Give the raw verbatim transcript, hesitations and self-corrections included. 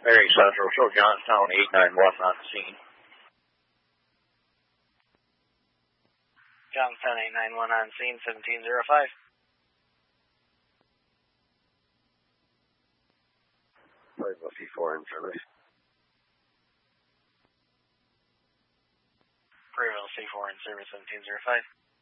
Very Central, show Johnstown eight nine one on scene. Johnstown eight nine one on scene, seventeen oh five. Playable C four in service. Prairieville C four in service, seventeen oh five.